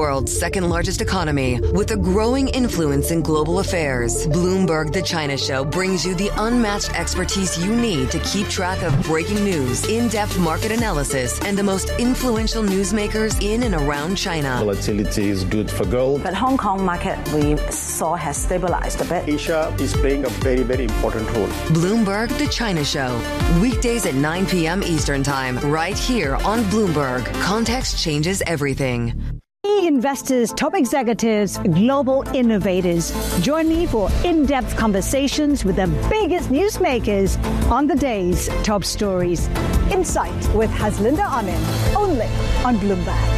world's second largest economy with a growing influence in global affairs. Bloomberg The China Show brings you the unmatched expertise you need to keep track of breaking news, in-depth market analysis, and the most influential newsmakers in and around China. Volatility is good for gold. But Hong Kong market we saw has stabilized a bit. Asia is playing a very, very important role. Bloomberg The China Show. Weekdays at 9 p.m. Eastern Time, right here on Bloomberg. Context changes everything. Investors, top executives, global innovators. Join me for in-depth conversations with the biggest newsmakers on the day's top stories. Insight with Haslinda Anand, only on Bloomberg.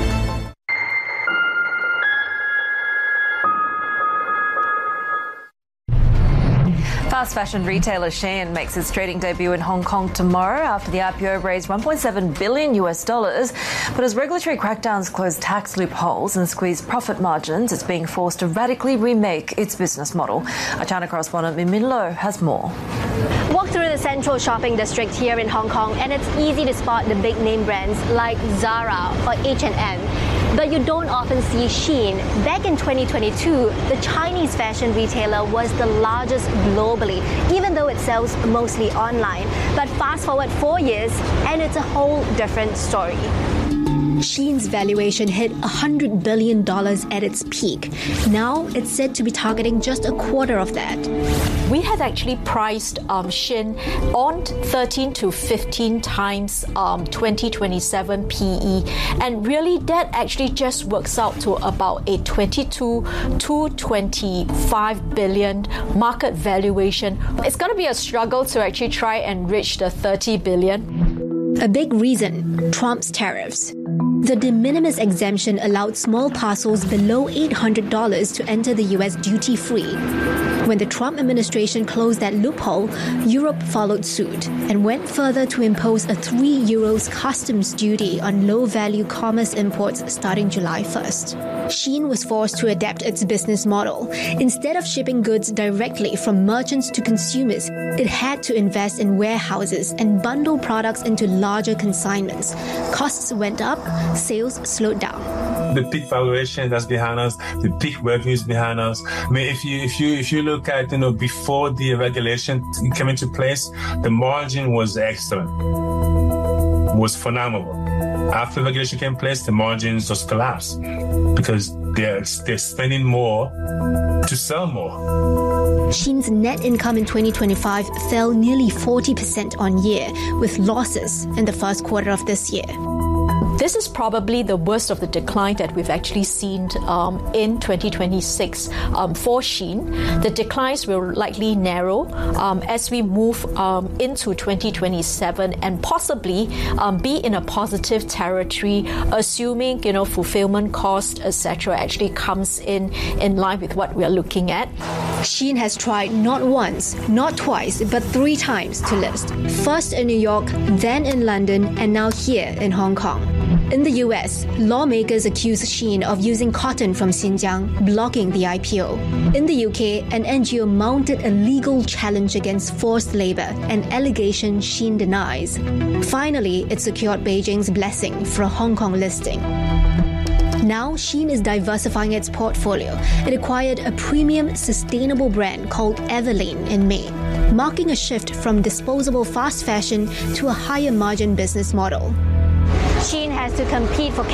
Fast fashion retailer Shein makes its trading debut in Hong Kong tomorrow after the IPO raised $1.7 billion. But as regulatory crackdowns close tax loopholes and squeeze profit margins, it's being forced to radically remake its business model. Our China correspondent Min Min Lo has more. Walk through the central shopping district here in Hong Kong and it's easy to spot the big name brands like Zara or H&M. But you don't often see Shein. Back in 2022, the Chinese fashion retailer was the largest globally, even though it sells mostly online. But fast forward 4 years, and it's a whole different story. Shein's valuation hit $100 billion at its peak. Now it's said to be targeting just a quarter of that. We had actually priced Shein on 13 to 15 times 2027 PE, and really that actually just works out to about a 22 to 25 billion market valuation. It's going to be a struggle to actually try and reach the 30 billion. A big reason, Trump's tariffs. The de minimis exemption allowed small parcels below $800 to enter the US duty-free. When the Trump administration closed that loophole, Europe followed suit and went further to impose a €3 customs duty on low-value commerce imports starting July 1st. Shein was forced to adapt its business model. Instead of shipping goods directly from merchants to consumers, it had to invest in warehouses and bundle products into larger consignments. Costs went up, sales slowed down. The peak valuation that's behind us, the peak revenues behind us. I mean, if you look at, before the regulation came into place, the margin was excellent, was phenomenal. After regulation came in place, the margins just collapsed because they're spending more to sell more. Shein's net income in 2025 fell nearly 40% on year, with losses in the first quarter of this year. This is probably the worst of the decline that we've actually seen in 2026 for Shein. The declines will likely narrow as we move into 2027 and possibly be in a positive territory, assuming fulfillment cost, etc., actually comes in line with what we are looking at. Shein has tried not once, not twice, but 3 times to list. First in New York, then in London, and now here in Hong Kong. In the US, lawmakers accuse Shein of using cotton from Xinjiang, blocking the IPO. In the UK, an NGO mounted a legal challenge against forced labor, an allegation Shein denies. Finally, it secured Beijing's blessing for a Hong Kong listing. Now, Shein is diversifying its portfolio. It acquired a premium, sustainable brand called Everlane in May, marking a shift from disposable fast fashion to a higher margin business model. Shein has to compete for